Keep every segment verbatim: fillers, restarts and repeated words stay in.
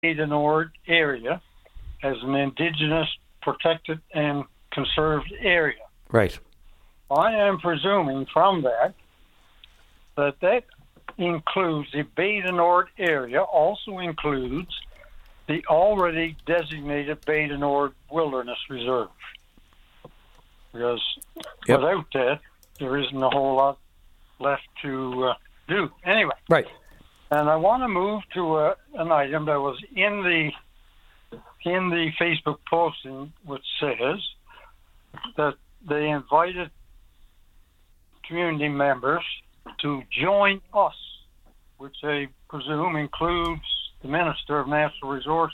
Bay Nord area as an Indigenous protected and conserved area. Right. I am presuming from that that that includes the Bay Nord area, also includes the already designated Bay Nord Wilderness Reserve. Because yep. without that, there isn't a whole lot left to uh, do. Anyway. Right. And I want to move to uh, an item that was in the in the Facebook posting, which says that they invited community members to join us, which they presume includes the Minister of Natural Resources,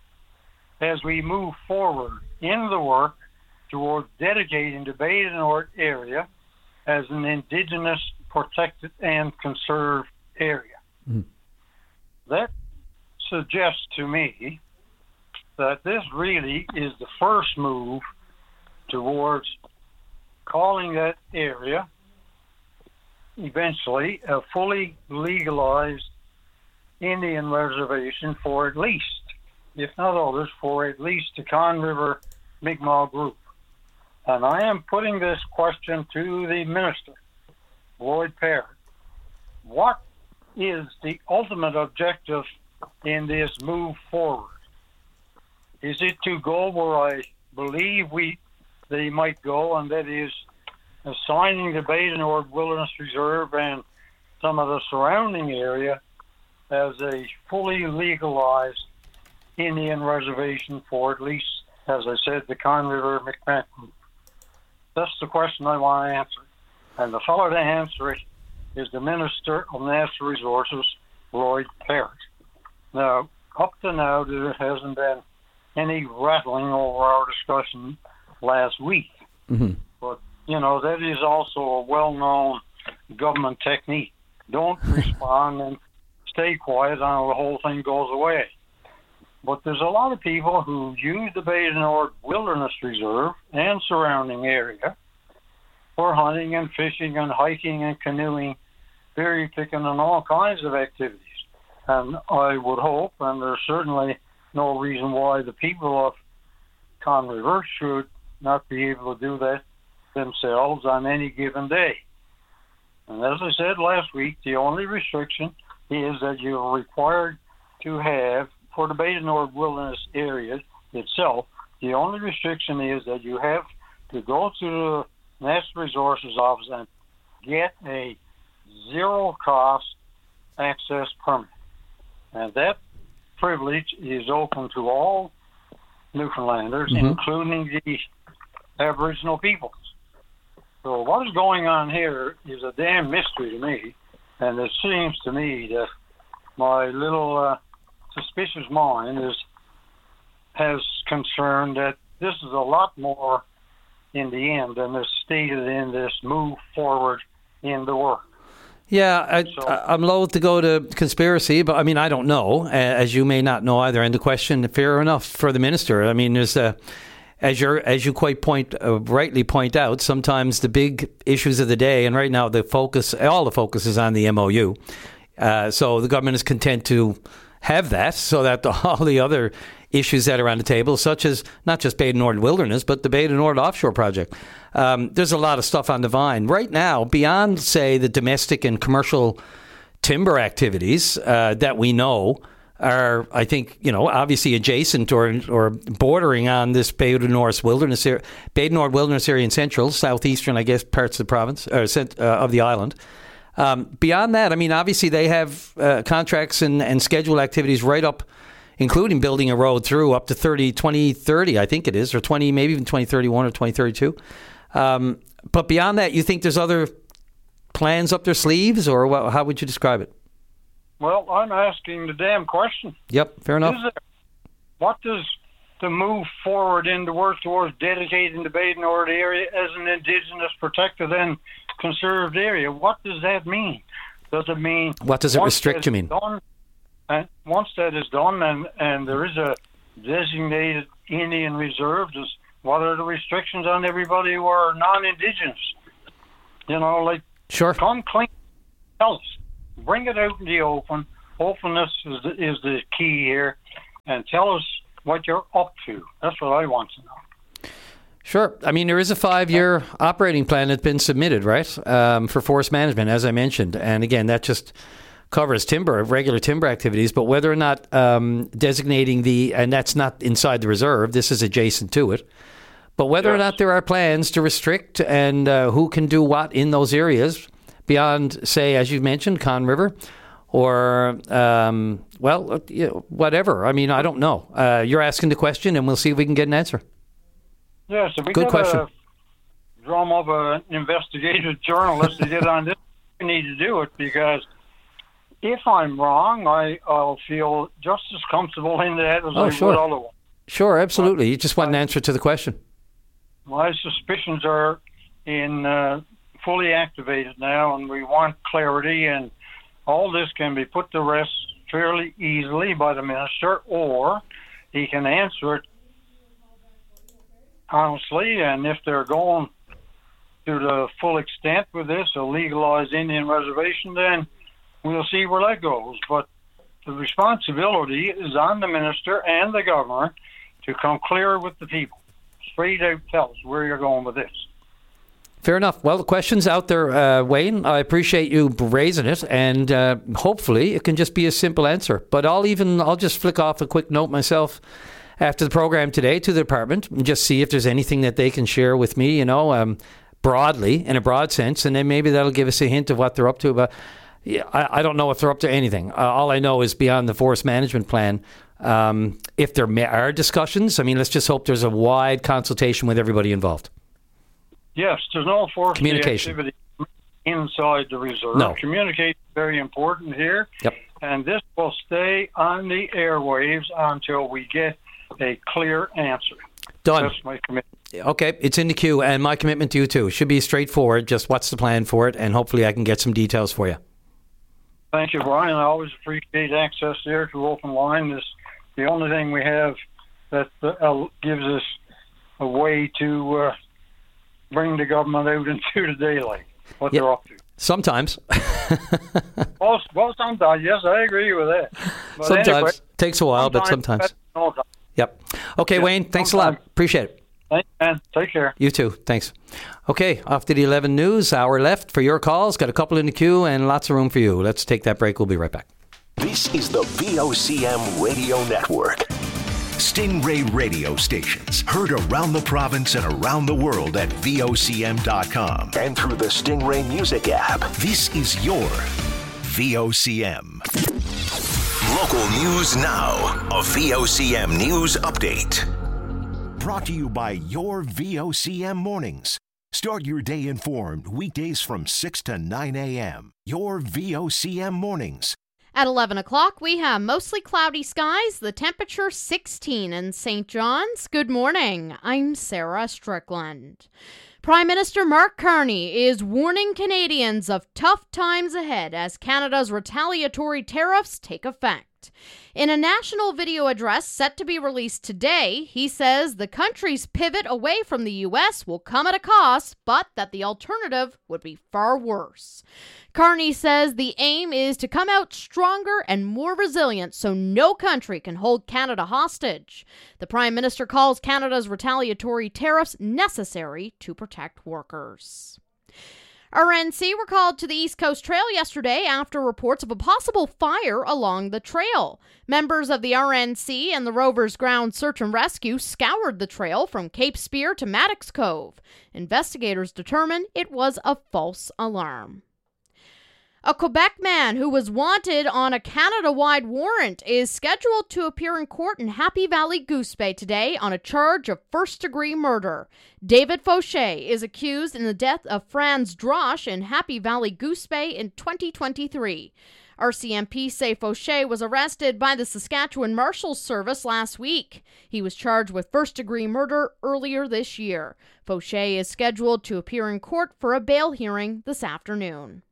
as we move forward in the work towards dedicating the Bay Nord area as an Indigenous protected and conserved area. Mm. That suggests to me that this really is the first move towards calling that area eventually a fully legalized Indian reservation for at least, if not others, for at least the Conne River Mi'kmaq group. And I am putting this question to the Minister, Lloyd Parrott. What is the ultimate objective in this move forward? Is it to go where I believe we they might go, and that is assigning the Bay Nord Wilderness Reserve and some of the surrounding area as a fully legalized Indian reservation for at least, as I said, the Conne River Mi'kmaq group? That's the question I want to answer. And the fellow to answer it is the Minister of Natural Resources, Lloyd Parrott. Now, up to now, there hasn't been any rattling over our discussion last week. Mm-hmm. But, you know, that is also a well-known government technique. Don't respond and stay quiet until the whole thing goes away. But there's a lot of people who use the Bay Nord Wilderness Reserve and surrounding area for hunting and fishing and hiking and canoeing, berry picking, and all kinds of activities. And I would hope, and there's certainly no reason why the people of Conne River should not be able to do that themselves on any given day. And as I said last week, the only restriction is that you're required to have, for the Bay Nord Wilderness area itself, the only restriction is that you have to go to the Natural Resources Office and get a zero-cost access permit. And that privilege is open to all Newfoundlanders, mm-hmm. including the Aboriginal peoples. So what is going on here is a damn mystery to me, and it seems to me that my little uh, suspicious mind is has concern that this is a lot more in the end than is stated in this move forward in the work. Yeah, I, so, I'm loath to go to conspiracy, but I mean, I don't know, as you may not know either. And the question, fair enough for the minister. I mean, there's a, as you as you quite point uh, rightly point out, sometimes the big issues of the day, and right now the focus, all the focus is on the M O U. Uh, so the government is content to have that, so that the, all the other issues that are on the table, such as not just Bay Nord Wilderness, but the Bay Nord Offshore Project. Um, there's a lot of stuff on the vine. Right now, beyond, say, the domestic and commercial timber activities uh, that we know are, I think, you know, obviously adjacent or or bordering on this Bay Nord Wilderness area, Bay Nord Wilderness area in central, southeastern, I guess, parts of the province, or uh, of the island. Um, beyond that, I mean, obviously they have uh, contracts and, and scheduled activities right up, including building a road through up to thirty, twenty thirty, I think it is, or twenty, maybe even twenty thirty-one or twenty thirty-two. Um, but beyond that, you think there's other plans up their sleeves, or what, how would you describe it? Well, I'm asking the damn question. Yep, fair enough. Is there, what does the move forward in the work towards dedicating the Bay Nord area as an Indigenous protected and conserved area, what does that mean? Does it mean... What does it restrict, you mean? Done, and once that is done and, and there is a designated Indian reserve, does, what are the restrictions on everybody who are non-Indigenous? You know, like, sure. Come clean, tell us. Bring it out in the open. Openness is the, is the key here. and tell us what you're up to. That's what I want to know. Sure. I mean, there is a five-year operating plan that's been submitted, right, um, for forest management, as I mentioned. And again, that just covers timber, regular timber activities. But whether or not um, designating the, and that's not inside the reserve, this is adjacent to it. But whether yes. or not there are plans to restrict and uh, who can do what in those areas beyond, say, as you mentioned, Conn River, or, um, well, you know, whatever. I mean, I don't know. Uh, you're asking the question, and we'll see if we can get an answer. Yeah, so we Good got question. to drum up an investigative journalist to get on this. We need to do it, because if I'm wrong, I, I'll feel just as comfortable in that as oh, I sure. would otherwise. Sure, absolutely. You just want an answer to the question. My suspicions are in uh, fully activated now, and we want clarity, and all this can be put to rest fairly easily by the minister, or he can answer it honestly. And if they're going to the full extent with this, a legalized Indian reservation, then we'll see where that goes. But the responsibility is on the minister and the governor to come clear with the people. Straight out tell us where you're going with this. Fair enough. Well, the question's out there, uh, Wayne. I appreciate you raising it, and uh, hopefully it can just be a simple answer. But I'll even I'll just flick off a quick note myself after the program today to the department and just see if there's anything that they can share with me, you know, um, broadly, in a broad sense, and then maybe that'll give us a hint of what they're up to. But yeah, I, I don't know if they're up to anything. Uh, all I know is beyond the forest management plan. Um, if there are discussions, I mean, let's just hope there's a wide consultation with everybody involved. Yes, there's no forest Communication. activity inside the reserve. No. Communication is very important here. Yep. And this will stay on the airwaves until we get a clear answer. Done. That's my commitment. Okay, it's in the queue, and my commitment to you too. It should be straightforward, just what's the plan for it, and hopefully I can get some details for you. Thank you, Brian. I always appreciate access there to open line. This the only thing we have that uh, gives us a way to uh, bring the government out into the daylight, what yep. they're up to. Sometimes. well, well, sometimes, yes, I agree with that. But sometimes. Anyway, takes a while, but sometimes. No time. Yep. Okay, yeah, Wayne, thanks sometimes. a lot. Appreciate it. Thanks, man. Take care. You too. Thanks. Okay, off to the eleven news. Hour left for your calls. Got a couple in the queue and lots of room for you. Let's take that break. We'll be right back. This is the V O C M Radio Network. Stingray radio stations heard around the province and around the world at V O C M dot com and through the Stingray Music app. This is your V O C M. Local news now. A V O C M News Update. Brought to you by your V O C M Mornings. Start your day informed weekdays from six to nine a.m. Your V O C M Mornings. At eleven o'clock, we have mostly cloudy skies, the temperature sixteen in Saint John's. Good morning. I'm Sarah Strickland. Prime Minister Mark Carney is warning Canadians of tough times ahead as Canada's retaliatory tariffs take effect. In a national video address set to be released today, he says the country's pivot away from the U S will come at a cost, but that the alternative would be far worse. Carney says the aim is to come out stronger and more resilient so no country can hold Canada hostage. The Prime Minister calls Canada's retaliatory tariffs necessary to protect workers. R N C were called to the East Coast Trail yesterday after reports of a possible fire along the trail. Members of the R N C and the Rovers Ground Search and Rescue scoured the trail from Cape Spear to Maddox Cove. Investigators determined it was a false alarm. A Quebec man who was wanted on a Canada-wide warrant is scheduled to appear in court in Happy Valley Goose Bay today on a charge of first-degree murder. David Fauché is accused in the death of Franz Drosch in Happy Valley Goose Bay in twenty twenty-three. R C M P say Fauché was arrested by the Saskatchewan Marshals Service last week. He was charged with first-degree murder earlier this year. Fauché is scheduled to appear in court for a bail hearing this afternoon.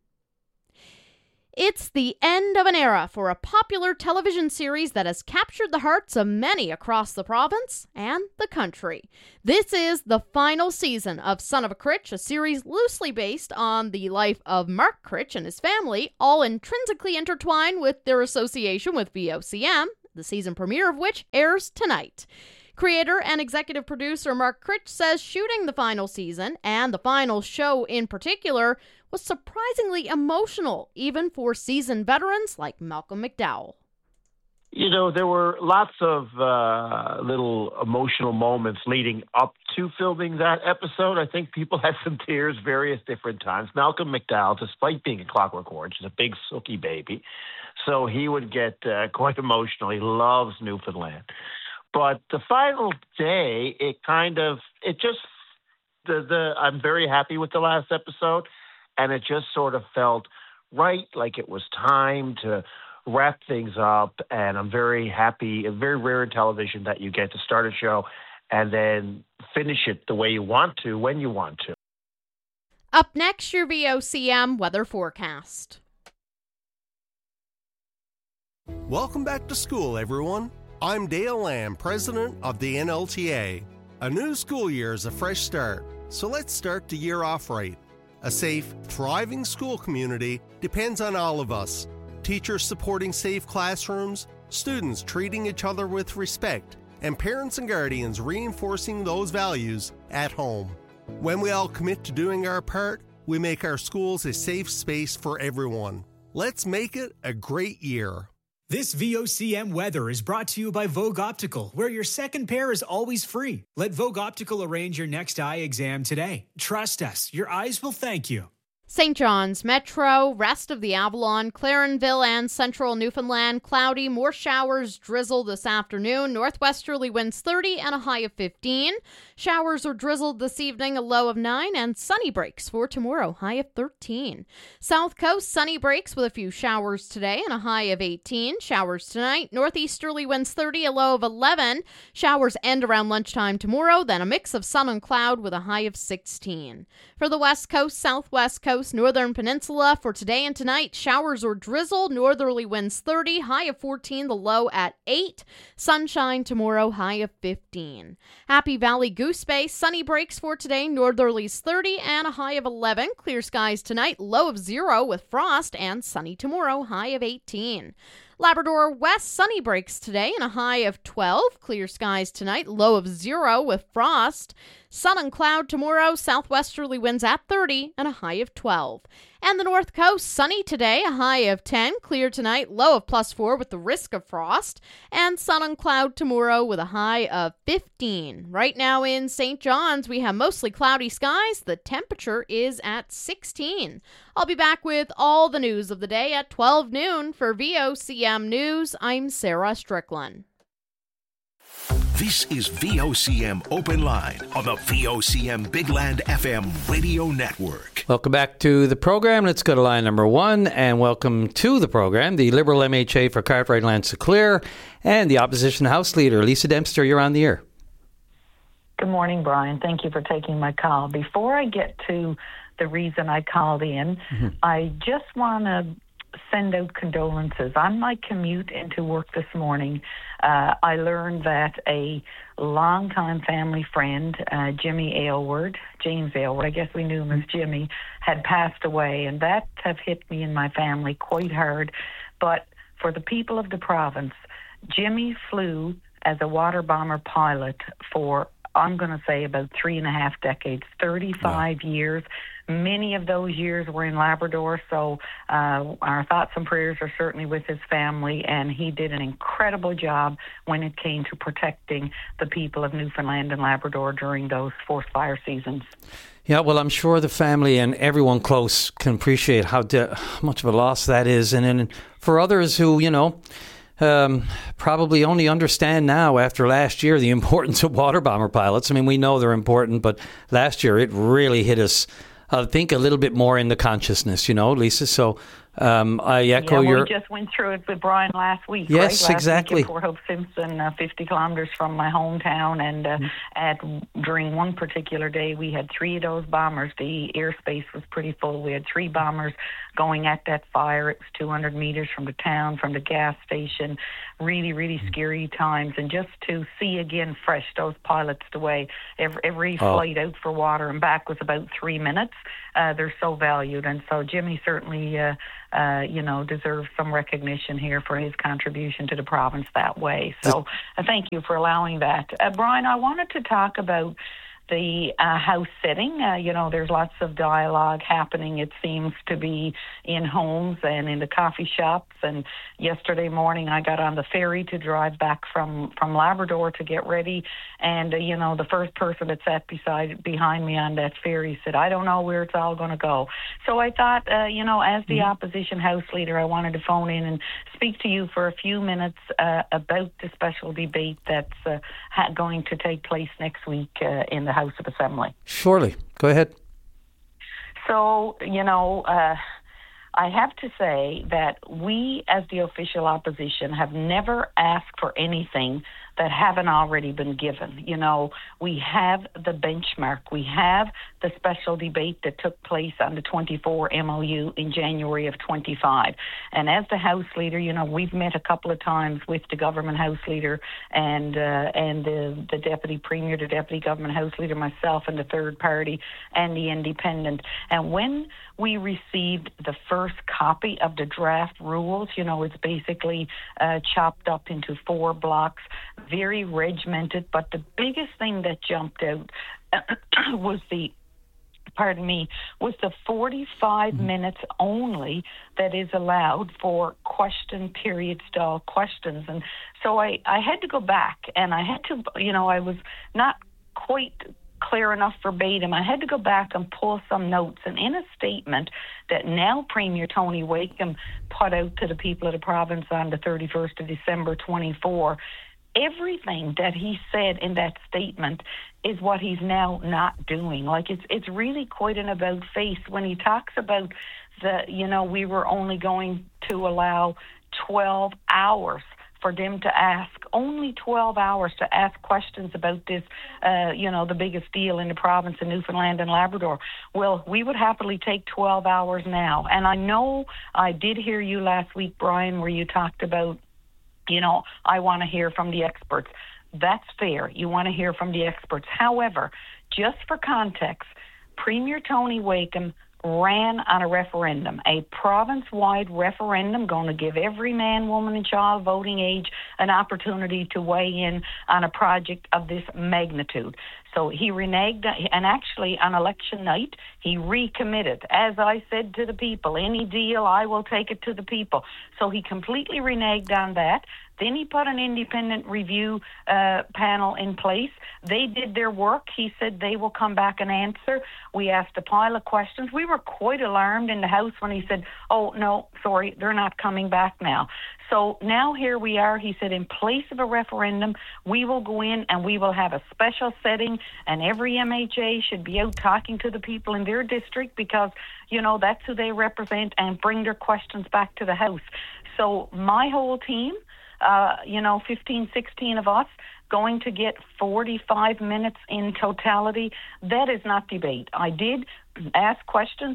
It's the end of an era for a popular television series that has captured the hearts of many across the province and the country. This is the final season of Son of a Critch, a series loosely based on the life of Mark Critch and his family, all intrinsically intertwined with their association with V O C M. the season premiere of which airs tonight. Creator and executive producer Mark Critch says shooting the final season, and the final show in particular, was surprisingly emotional, even for seasoned veterans like Malcolm McDowell. You know, there were lots of uh, little emotional moments leading up to filming that episode. I think people had some tears various different times. Malcolm McDowell, despite being a Clockwork Orange, is a big Sookie baby, so he would get uh, quite emotional. He loves Newfoundland. But the final day, it kind of, it just, the the I'm very happy with the last episode, and it just sort of felt right, like it was time to wrap things up, and I'm very happy. It's very rare in television that you get to start a show and then finish it the way you want to, when you want to. Up next, your V O C M weather forecast. Welcome back to school, everyone. I'm Dale Lamb, president of the N L T A. A new school year is a fresh start, so let's start the year off right. A safe, thriving school community depends on all of us. Teachers supporting safe classrooms, students treating each other with respect, and parents and guardians reinforcing those values at home. When we all commit to doing our part, we make our schools a safe space for everyone. Let's make it a great year. This V O C M weather is brought to you by Vogue Optical, where your second pair is always free. Let Vogue Optical arrange your next eye exam today. Trust us, your eyes will thank you. Saint John's Metro, rest of the Avalon, Clarenville, and central Newfoundland, cloudy, more showers, drizzle this afternoon, northwesterly winds thirty and a high of fifteen. Showers or drizzle this evening, a low of nine, and sunny breaks for tomorrow, high of thirteen. South Coast, sunny breaks with a few showers today and a high of eighteen. Showers tonight, northeasterly winds thirty, a low of eleven. Showers end around lunchtime tomorrow, then a mix of sun and cloud with a high of sixteen. For the West Coast, Southwest Coast, Northern Peninsula, for today and tonight, showers or drizzle, northerly winds thirty, high of fourteen, the low at eight. Sunshine tomorrow, high of fifteen. Happy Valley Goose Bay, sunny breaks for today, northerlies thirty and a high of eleven. Clear skies tonight, low of zero with frost, and sunny tomorrow, high of eighteen. Labrador West, sunny breaks today and a high of twelve. Clear skies tonight, low of zero with frost. Sun and cloud tomorrow, southwesterly winds at thirty and a high of twelve. And the North Coast, sunny today, a high of ten. Clear tonight, low of plus four with the risk of frost. And sun and cloud tomorrow with a high of fifteen. Right now in Saint John's, we have mostly cloudy skies. The temperature is at sixteen. I'll be back with all the news of the day at twelve noon. For V O C M News, I'm Sarah Strickland. This is V O C M Open Line on the V O C M Big Land F M radio network. Welcome back to the program. Let's go to line number one, and welcome to the program the Liberal M H A for Cartwright Lansinclair and the Opposition House Leader, Lisa Dempster. You're on the air. Good morning, Brian. Thank you for taking my call. Before I get to the reason I called in, mm-hmm. I just want to send out condolences. On my commute into work this morning, uh, I learned that a longtime family friend, uh, Jimmy Aylward, James Aylward, I guess we knew him as Jimmy, had passed away, and that have hit me and my family quite hard. But for the people of the province, Jimmy flew as a water bomber pilot for, I'm going to say, about three and a half decades, thirty-five wow. years. Many of those years were in Labrador, so uh, our thoughts and prayers are certainly with his family, and he did an incredible job when it came to protecting the people of Newfoundland and Labrador during those forest fire seasons. Yeah, well, I'm sure the family and everyone close can appreciate how, de- how much of a loss that is, and then for others who, you know, Um, probably only understand now after last year the importance of water bomber pilots. I mean, we know they're important, but last year it really hit us, I think, a little bit more in the consciousness, you know, Lisa. So um, I echo yeah, well, your... we just went through it with Brian last week, yes, right? Last exactly. Week at Fort Hope Simpson, uh, fifty kilometres from my hometown, and uh, mm-hmm. at during one particular day, we had three of those bombers. The airspace was pretty full. We had three bombers going at that fire. It was two hundred metres from the town, from the gas station. Really, really mm-hmm. scary times. And just to see again fresh those pilots away, every, every oh. flight out for water and back was about three minutes. Uh, they're so valued. And so Jimmy certainly uh, uh, you know, deserves some recognition here for his contribution to the province that way. So uh, thank you for allowing that. Uh, Brian, I wanted to talk about the uh, house sitting. Uh, you know, there's lots of dialogue happening, it seems to be, in homes and in the coffee shops. And yesterday morning I got on the ferry to drive back from, from Labrador to get ready. And, uh, you know, the first person that sat beside behind me on that ferry said, I don't know where it's all going to go. So I thought, uh, you know, as the mm-hmm. opposition House Leader, I wanted to phone in and speak to you for a few minutes uh, about the special debate that's uh, ha- going to take place next week uh, in the House of Assembly. Surely. Go ahead. So, you know, uh, I have to say that we as the official opposition have never asked for anything that haven't already been given. You know, we have the benchmark. We have the special debate that took place on the twenty-four M O U in January of twenty-five. And as the House Leader, you know, we've met a couple of times with the Government House Leader and uh, and the, the Deputy Premier, the Deputy Government House Leader, myself, and the third party, and the Independent. And when we received the first copy of the draft rules, you know, it's basically uh, chopped up into four blocks, very regimented. But the biggest thing that jumped out was the pardon me, was the forty-five mm-hmm. minutes only that is allowed for question period style questions. And so I, I had to go back and I had to, you know, I was not quite clear enough verbatim. I had to go back and pull some notes. And in a statement that now Premier Tony Wakeham put out to the people of the province on the thirty-first of December twenty-four, everything that he said in that statement is what he's now not doing. Like, it's it's really quite an about face when he talks about the, you know, we were only going to allow twelve hours for them to ask, only twelve hours to ask questions about this, uh, you know, the biggest deal in the province of Newfoundland and Labrador. Well, we would happily take twelve hours now. And I know I did hear you last week, Brian, where you talked about, you know, I want to hear from the experts. That's fair. You want to hear from the experts. However, just for context, Premier Tony Wakeham ran on a referendum, a province-wide referendum going to give every man, woman, and child voting age an opportunity to weigh in on a project of this magnitude. So he reneged, and actually on election night, he recommitted. As I said to the people, any deal, I will take it to the people. So he completely reneged on that. Then he put an independent review uh, panel in place. They did their work. He said they will come back and answer. We asked a pile of questions. We were quite alarmed in the House when he said, oh, no, sorry, they're not coming back now. So now here we are. He said, in place of a referendum, we will go in and we will have a special setting, and every M H A should be out talking to the people in their district because, you know, that's who they represent, and bring their questions back to the House. So my whole team, uh, you know, fifteen, sixteen of us, going to get forty-five minutes in totality. That is not debate. I did ask questions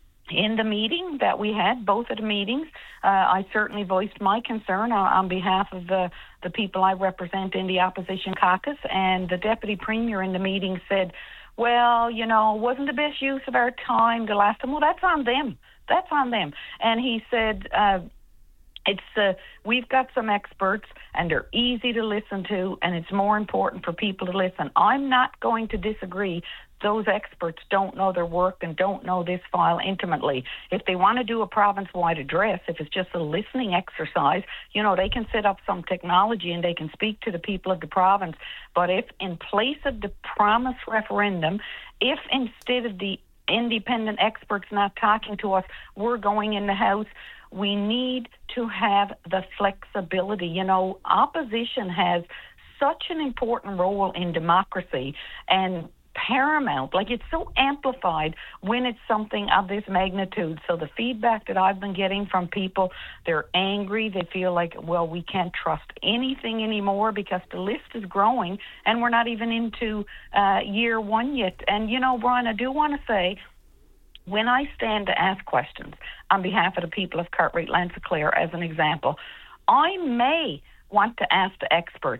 in the meeting that we had, both of the meetings. Uh, I certainly voiced my concern on, on behalf of the, the people I represent in the opposition caucus, and the Deputy Premier in the meeting said, well, you know, wasn't the best use of our time the last time. Well, that's on them. That's on them. And he said, uh, it's uh, we've got some experts, and they're easy to listen to, and it's more important for people to listen. I'm not going to disagree. Those experts don't know their work and don't know this file intimately. If they want to do a province-wide address, if it's just a listening exercise, you know, they can set up some technology and they can speak to the people of the province. But if in place of the promise referendum, if instead of the independent experts not talking to us, we're going in the House, we need to have the flexibility. You know, opposition has such an important role in democracy, and paramount, like it's so amplified when it's something of this magnitude. So the feedback that I've been getting from people, they're angry. They feel like, well, we can't trust anything anymore because the list is growing and we're not even into uh, year one yet. And, you know, Brian, I do want to say, when I stand to ask questions on behalf of the people of Cartwright Lansinclair, as an example, I may want to ask the experts,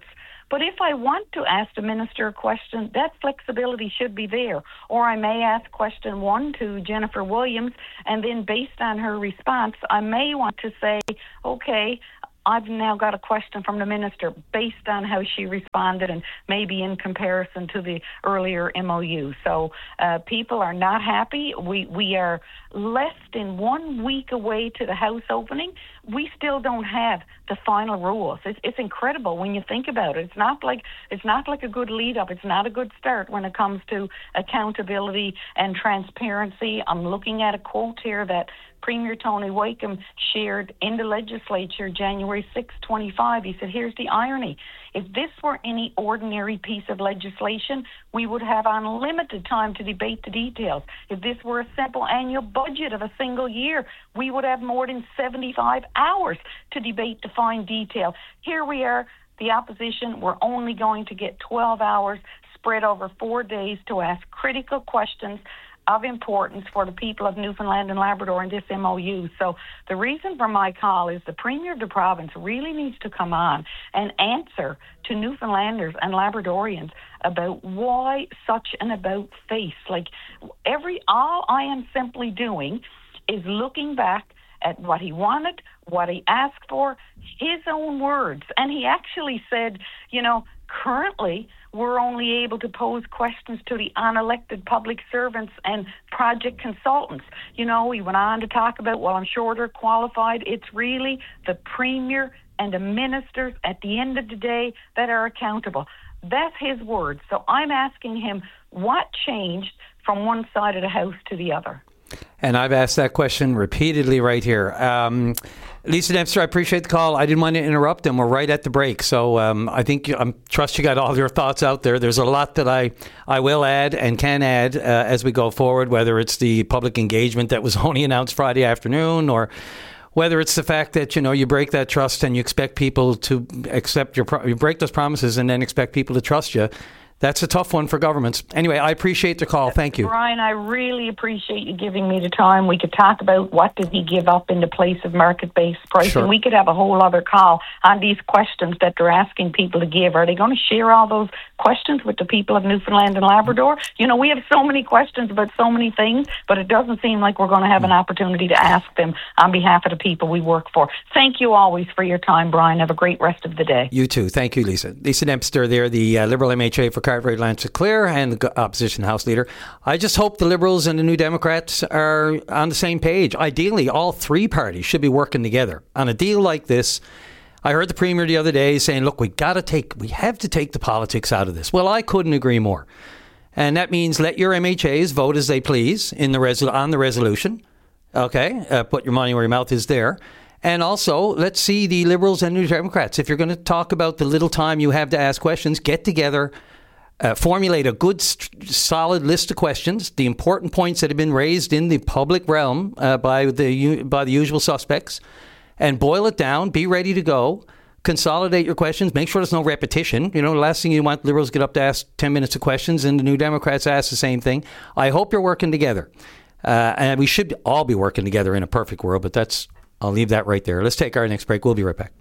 But if I want to ask the minister a question, that flexibility should be there. Or I may ask question one to Jennifer Williams, and then based on her response, I may want to say, okay, I've now got a question from the minister based on how she responded and maybe in comparison to the earlier M O U. So uh, people are not happy. We we are less than one week away to the House opening. We still don't have the final rules. It's, it's incredible when you think about it. It's not like it's not like a good lead up. It's not a good start when it comes to accountability and transparency. I'm looking at a quote here that Premier Tony Wakeham shared in the legislature January sixth, twenty-five. He said, here's the irony. If this were any ordinary piece of legislation, we would have unlimited time to debate the details. If this were a simple annual budget of a single year, we would have more than seventy-five hours to debate the fine detail. Here we are, the opposition, we're only going to get twelve hours spread over four days to ask critical questions of importance for the people of Newfoundland and Labrador in this M O U. So the reason for my call is the Premier of the province really needs to come on and answer to Newfoundlanders and Labradorians about why such an about face. Like every, all I am simply doing is looking back at what he wanted, what he asked for, his own words. And he actually said, you know, currently we're only able to pose questions to the unelected public servants and project consultants. You know, he went on to talk about, well, I'm sure they're qualified. It's really the Premier and the ministers at the end of the day that are accountable. That's his words. So I'm asking him what changed from one side of the House to the other. And I've asked that question repeatedly right here. Um, Lisa Dempster, I appreciate the call. I didn't want to interrupt, and we're right at the break. So um, I think I trust you got all your thoughts out there. There's a lot that I, I will add and can add uh, as we go forward, whether it's the public engagement that was only announced Friday afternoon, or whether it's the fact that, you know, you break that trust and you expect people to accept your pro- you break those promises and then expect people to trust you. That's a tough one for governments. Anyway, I appreciate the call. Thank you. Brian, I really appreciate you giving me the time. We could talk about what did he give up in the place of market-based pricing. Sure. We could have a whole other call on these questions that they're asking people to give. Are they going to share all those questions with the people of Newfoundland and Labrador? You know, we have so many questions about so many things, but it doesn't seem like we're going to have an opportunity to ask them on behalf of the people we work for. Thank you always for your time, Brian. Have a great rest of the day. You too. Thank you, Lisa. Lisa Dempster there, the uh, Liberal M H A for Cartwright Lancet Clare and the opposition House Leader. I just hope the Liberals and the New Democrats are on the same page. Ideally, all three parties should be working together on a deal like this. I heard the Premier the other day saying, look, we got to take, we have to take the politics out of this. Well, I couldn't agree more. And that means let your M H As vote as they please in the resol- on the resolution. Okay, uh, put your money where your mouth is there. And also, let's see the Liberals and New Democrats. If you're going to talk about the little time you have to ask questions, get together, uh, formulate a good, st- solid list of questions, the important points that have been raised in the public realm uh, by the by the usual suspects, and boil it down. Be ready to go. Consolidate your questions. Make sure there's no repetition. You know, the last thing you want, Liberals get up to ask ten minutes of questions, and the New Democrats ask the same thing. I hope you're working together. Uh, and we should all be working together in a perfect world, but that's, I'll leave that right there. Let's take our next break. We'll be right back.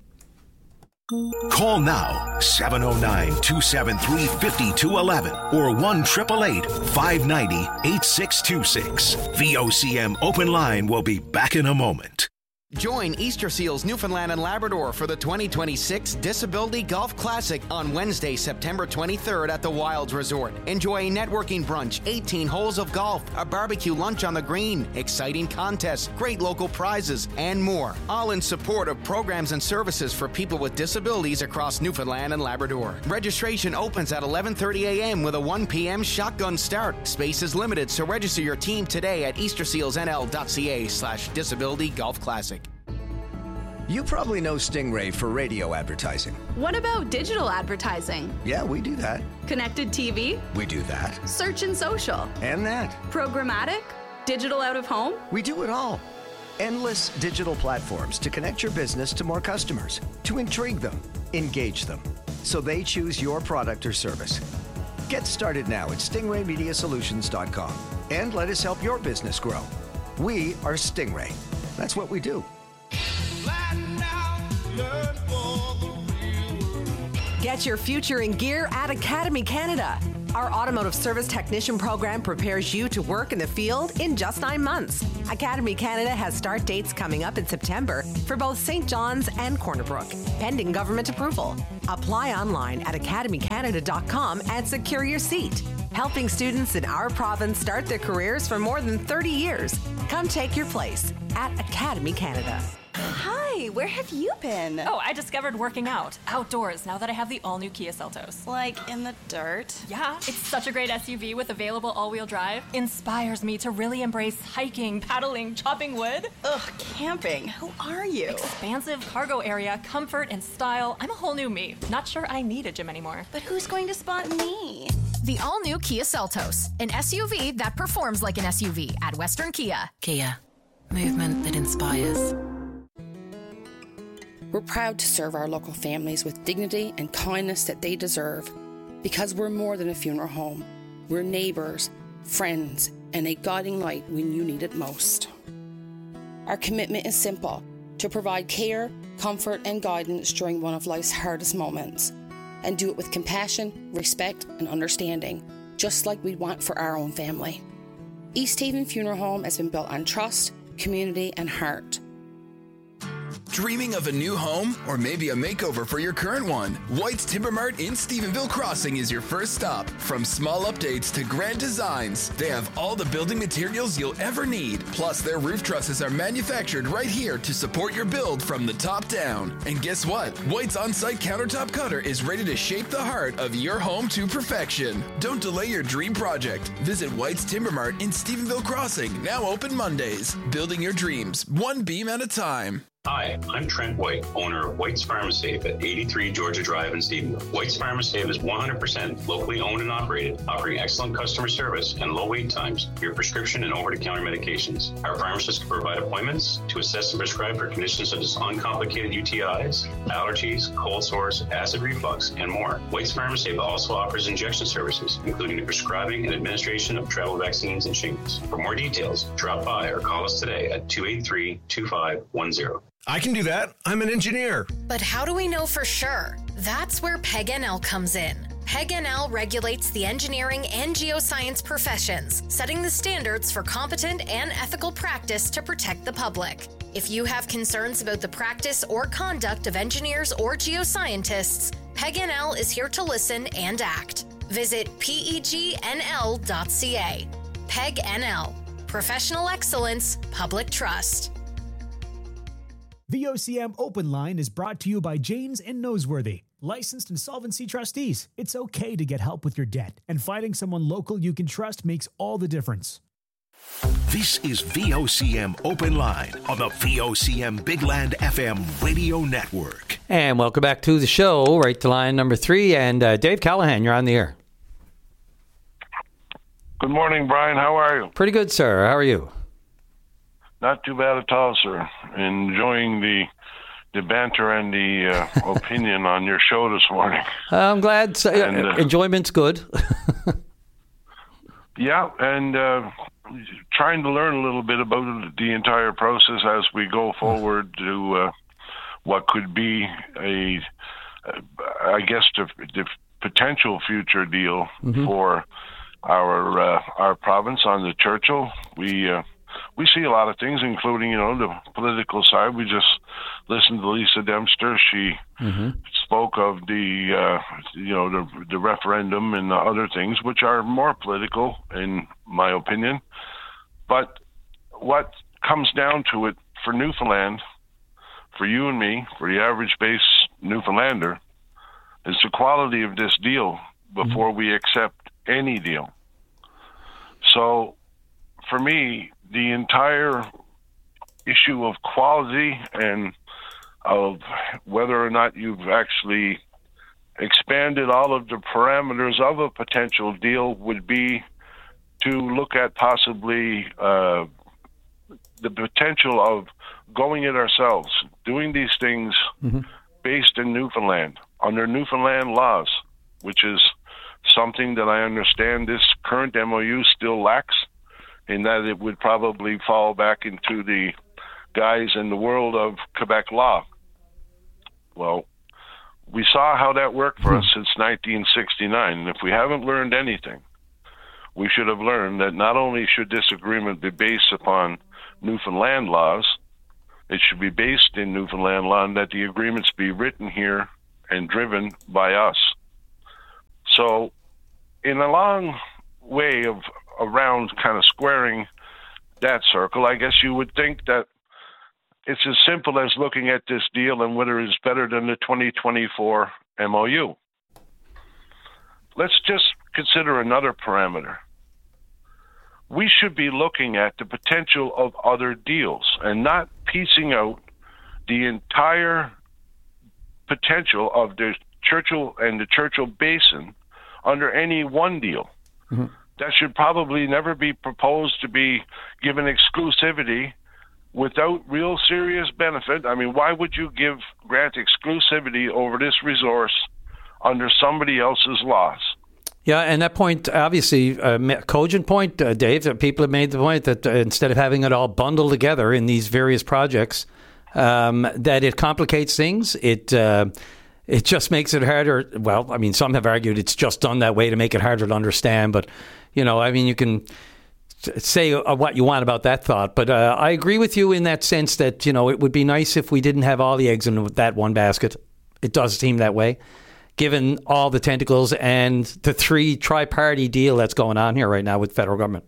Call now, seven oh nine, two seven three, five two one one or one eight eight eight, five nine zero, eight six two six. V O C M Open Line will be back in a moment. Join Easter Seals Newfoundland and Labrador for the twenty twenty-six Disability Golf Classic on Wednesday, September twenty-third at the Wilds Resort. Enjoy a networking brunch, eighteen holes of golf, a barbecue lunch on the green, exciting contests, great local prizes, and more. All in support of programs and services for people with disabilities across Newfoundland and Labrador. Registration opens at eleven thirty a.m. with a one p.m. shotgun start. Space is limited, so register your team today at eastersealsnl.ca slash disability golf classic. You probably know Stingray for radio advertising. What about digital advertising? Yeah, we do that. Connected T V? We do that. Search and social? And that. Programmatic? Digital out of home? We do it all. Endless digital platforms to connect your business to more customers, to intrigue them, engage them, so they choose your product or service. Get started now at stingray media solutions dot com and let us help your business grow. We are Stingray. That's what we do. Get your future in gear at Academy Canada. Our automotive service technician program prepares you to work in the field in just nine months. Academy Canada has start dates coming up in September for both Saint John's and Corner Brook, pending government approval. Apply online at academy canada dot com and secure your seat. Helping students in our province start their careers for more than thirty years. Come take your place at Academy Canada. Hi, where have you been? Oh, I discovered working out outdoors now that I have the all-new Kia Seltos. Like in the dirt? Yeah, it's such a great S U V with available all-wheel drive. Inspires me to really embrace hiking, paddling, chopping wood. Ugh, camping. Who are you? Expansive cargo area, comfort and style. I'm a whole new me. Not sure I need a gym anymore. But who's going to spot me? The all-new Kia Seltos, an S U V that performs like an S U V at Western Kia. Kia, movement that inspires. We're proud to serve our local families with dignity and kindness that they deserve, because we're more than a funeral home. We're neighbours, friends, and a guiding light when you need it most. Our commitment is simple: to provide care, comfort, and guidance during one of life's hardest moments, and do it with compassion, respect, and understanding, just like we'd want for our own family. East Haven Funeral Home has been built on trust, community, and heart. Dreaming of a new home or maybe a makeover for your current one? White's Timber Mart in Stephenville Crossing is your first stop. From small updates to grand designs, they have all the building materials you'll ever need. Plus, their roof trusses are manufactured right here to support your build from the top down. And guess what? White's on-site countertop cutter is ready to shape the heart of your home to perfection. Don't delay your dream project. Visit White's Timber Mart in Stephenville Crossing, now open Mondays. Building your dreams, one beam at a time. Hi, I'm Trent White, owner of White's Pharmacy at eighty-three Georgia Drive in Stephenville. White's Pharmacy is one hundred percent locally owned and operated, offering excellent customer service and low wait times for your prescription and over-the-counter medications. Our pharmacists can provide appointments to assess and prescribe for conditions such as uncomplicated U T Is, allergies, cold sores, acid reflux, and more. White's Pharmacy also offers injection services, including the prescribing and administration of travel vaccines and shingles. For more details, drop by or call us today at two eight three, two five one zero. I can do that. I'm an engineer. But how do we know for sure? That's where P E G N L comes in. P E G N L regulates the engineering and geoscience professions, setting the standards for competent and ethical practice to protect the public. If you have concerns about the practice or conduct of engineers or geoscientists, P E G N L is here to listen and act. Visit P E G N L dot C A. P E G N L. Professional excellence, public trust. V O C M Open Line is brought to you by Janes and Noseworthy, licensed insolvency trustees. It's okay to get help with your debt, and finding someone local you can trust makes all the difference. This is V O C M Open Line on the V O C M Big Land F M radio network. And welcome back to the show, right to line number three. And uh, Dave Callahan, you're on the air. Good morning, Brian. How are you? Pretty good, sir. How are you? Not too bad at all, sir. Enjoying the the banter and the uh, opinion on your show this morning. I'm glad. So, and, uh, enjoyment's good. Yeah, and uh, trying to learn a little bit about the entire process as we go forward to uh, what could be a, uh, I guess, the, the potential future deal mm-hmm. for our uh, our province on the Churchill. We uh, we see a lot of things, including, you know, the political side. We just listened to Lisa Dempster. She mm-hmm. spoke of the, uh, you know, the, the referendum and the other things, which are more political, in my opinion. But what comes down to it for Newfoundland, for you and me, for the average base Newfoundlander, is the quality of this deal before mm-hmm. we accept any deal. So, for me, the entire issue of quality and of whether or not you've actually expanded all of the parameters of a potential deal would be to look at possibly uh, the potential of going it ourselves, doing these things mm-hmm. based in Newfoundland, under Newfoundland laws, which is something that I understand this current M O U still lacks, in that it would probably fall back into the guise in the world of Quebec law. Well, We saw how that worked for us since nineteen sixty-nine. And if we haven't learned anything, we should have learned that not only should this agreement be based upon Newfoundland laws, it should be based in Newfoundland law, and that the agreements be written here and driven by us. So in a long way of around kind of squaring that circle, I guess you would think that it's as simple as looking at this deal and whether it's better than the twenty twenty-four M O U. Let's just consider another parameter. We should be looking at the potential of other deals and not piecing out the entire potential of the Churchill and the Churchill Basin under any one deal. Mm-hmm. That should probably never be proposed to be given exclusivity without real serious benefit. I mean, why would you give grant exclusivity over this resource under somebody else's laws? Yeah, and that point, obviously, a uh, cogent point, uh, Dave, that people have made the point that uh, instead of having it all bundled together in these various projects, um, that it complicates things. It uh, it just makes it harder. Well, I mean, some have argued it's just done that way to make it harder to understand. But, you know, I mean, you can say uh, what you want about that thought. But uh, I agree with you in that sense that, you know, it would be nice if we didn't have all the eggs in that one basket. It does seem that way, given all the tentacles and the three tri-party deal that's going on here right now with federal government.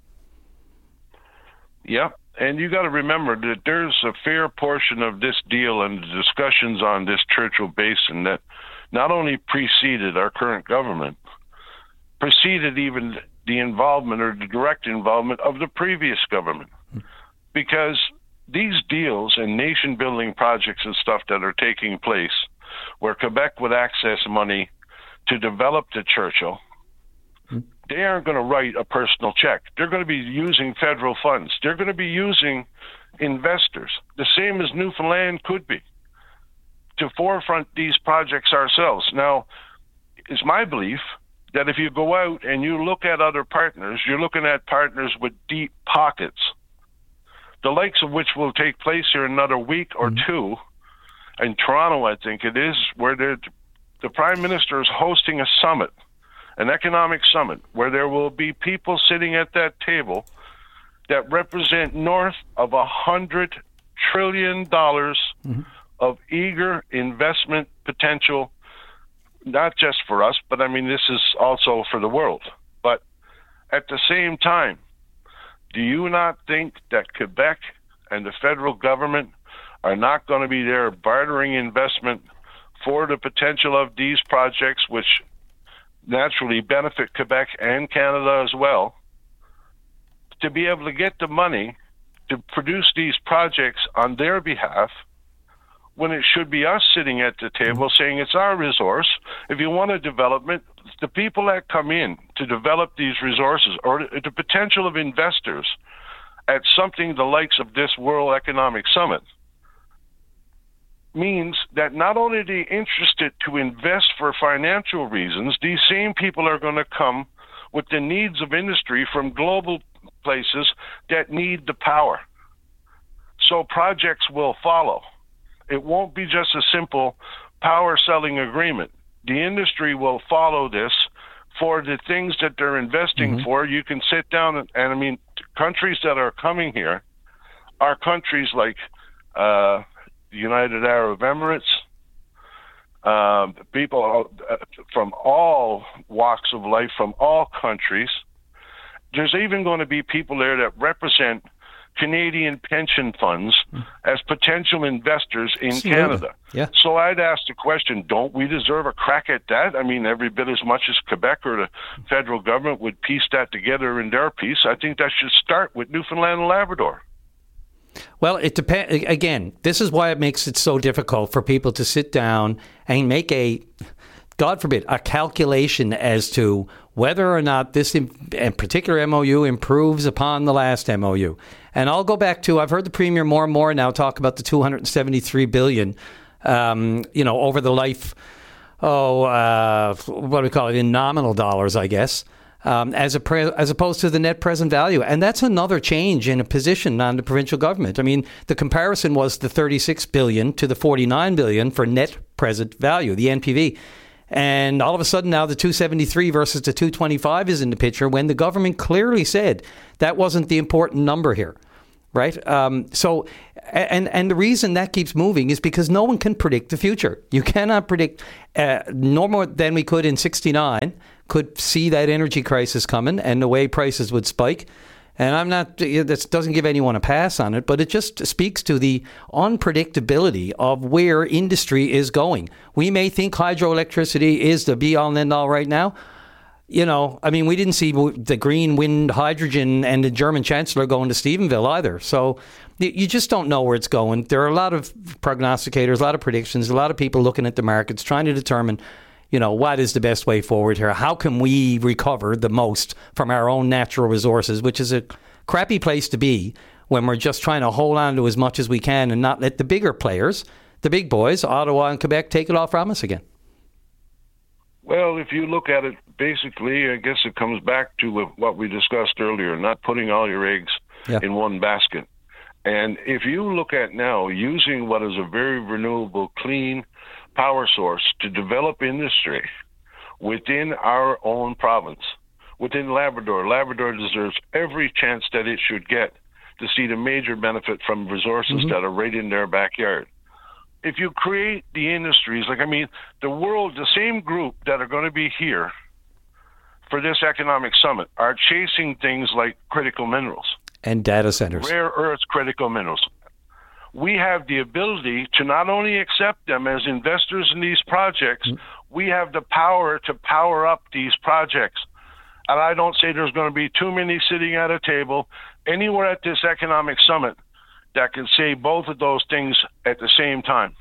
Yeah, and you got to remember that there's a fair portion of this deal and the discussions on this Churchill Basin that not only preceded our current government, preceded even the involvement or the direct involvement of the previous government. Because these deals and nation-building projects and stuff that are taking place where Quebec would access money to develop the Churchill, they aren't going to write a personal check. They're going to be using federal funds. They're going to be using investors, the same as Newfoundland could be, to forefront these projects ourselves. Now, it's my belief that if you go out and you look at other partners, you're looking at partners with deep pockets, the likes of which will take place here in another week or mm-hmm. two. In Toronto, I think it is, where the Prime Minister is hosting a summit, an economic summit, where there will be people sitting at that table that represent north of a hundred trillion dollars mm-hmm. of eager investment potential, not just for us, but I mean, this is also for the world. But at the same time, do you not think that Quebec and the federal government are not going to be there bartering investment for the potential of these projects, which naturally benefit Quebec and Canada as well, to be able to get the money to produce these projects on their behalf, when it should be us sitting at the table saying it's our resource. If you want a development, the people that come in to develop these resources, or the potential of investors at something the likes of this World Economic Summit, means that not only are they interested to invest for financial reasons, these same people are going to come with the needs of industry from global places that need the power. So projects will follow. It won't be just a simple power selling agreement. The industry will follow this for the things that they're investing mm-hmm. for. You can sit down and, and I mean, countries that are coming here are countries like uh, the United Arab Emirates, um, people from all walks of life, from all countries. There's even going to be people there that represent Canadian pension funds as potential investors in Absolutely. Canada. Yeah. So I'd ask the question, don't we deserve a crack at that? I mean, every bit as much as Quebec or the federal government would piece that together in their piece. I think that should start with Newfoundland and Labrador. Well, it depends. Again, this is why it makes it so difficult for people to sit down and make a, God forbid, a calculation as to whether or not this in particular M O U improves upon the last M O U. And I'll go back to, I've heard the Premier more and more now talk about the two hundred seventy-three billion dollars, um, you know, over the life, oh, uh, what do we call it, in nominal dollars, I guess. Um, as a pre- as opposed to the net present value. And that's another change in a position on the provincial government. I mean, the comparison was the thirty-six billion dollars to the forty-nine billion dollars for net present value, the N P V. And all of a sudden now the two seventy-three versus the two twenty-five is in the picture when the government clearly said that wasn't the important number here. Right. Um, so and and the reason that keeps moving is because no one can predict the future. You cannot predict uh, no more than we could in sixty-nine, could see that energy crisis coming and the way prices would spike. And I'm not, this doesn't give anyone a pass on it, but it just speaks to the unpredictability of where industry is going. We may think hydroelectricity is the be all and end all right now. You know, I mean, we didn't see the green wind hydrogen and the German chancellor going to Stephenville either. So you just don't know where it's going. There are a lot of prognosticators, a lot of predictions, a lot of people looking at the markets, trying to determine, you know, what is the best way forward here? How can we recover the most from our own natural resources, which is a crappy place to be when we're just trying to hold on to as much as we can and not let the bigger players, the big boys, Ottawa and Quebec, take it all from us again. Well, if you look at it, basically, I guess it comes back to what we discussed earlier, not putting all your eggs yeah. in one basket. And if you look at now using what is a very renewable, clean power source to develop industry within our own province, within Labrador, Labrador deserves every chance that it should get to see the major benefit from resources mm-hmm. that are right in their backyard. If you create the industries, like, I mean, the world, the same group that are going to be here for this economic summit are chasing things like critical minerals. And data centers. Rare earth critical minerals. We have the ability to not only accept them as investors in these projects, mm-hmm. we have the power to power up these projects. And I don't say there's going to be too many sitting at a table anywhere at this economic summit that can say both of those things at the same time.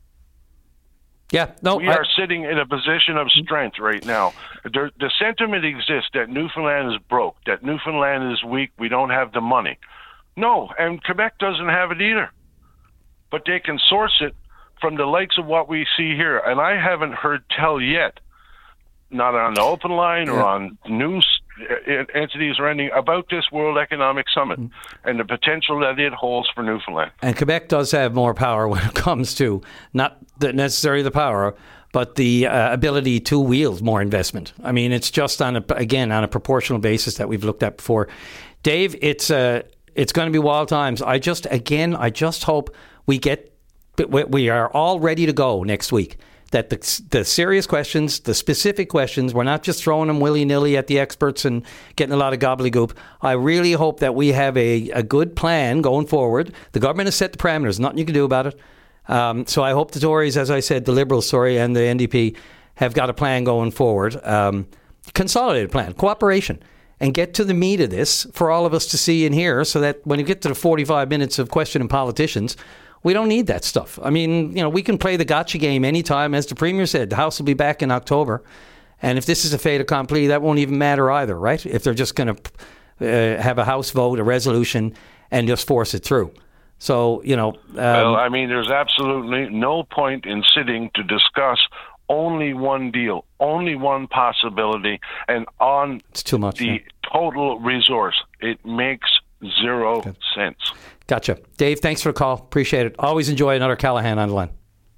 Yeah, no, we I, are sitting in a position of strength right now. There, the sentiment exists that Newfoundland is broke, that Newfoundland is weak, we don't have the money. No, and Quebec doesn't have it either. But they can source it from the likes of what we see here. And I haven't heard tell yet, not on the open line or yeah. on news entities or anything, about this World Economic Summit mm. and the potential that it holds for Newfoundland. And Quebec does have more power when it comes to not the necessarily the power, but the uh, ability to wield more investment. I mean, it's just on a, again, on a proportional basis that we've looked at before. Dave, it's uh, it's going to be wild times. I just, again, I just hope we get, we are all ready to go next week. That the, the serious questions, the specific questions, we're not just throwing them willy-nilly at the experts and getting a lot of gobbledygook. I really hope that we have a, a good plan going forward. The government has set the parameters, nothing you can do about it. Um, so I hope the Tories, as I said, the Liberals, sorry, and the N D P have got a plan going forward. Um, consolidated plan, cooperation, and get to the meat of this for all of us to see and hear so that when you get to the forty-five minutes of questioning politicians, we don't need that stuff. I mean, you know, we can play the gotcha game anytime. As the Premier said, the House will be back in October. And if this is a fait accompli, that won't even matter either, right? If they're just going to uh, have a House vote, a resolution, and just force it through. So, you know... Um, well, I mean, there's absolutely no point in sitting to discuss only one deal, only one possibility, and on it's too much, the yeah. total resource. It makes zero okay. sense. Gotcha. Dave, thanks for the call. Appreciate it. Always enjoy another Callahan on the line.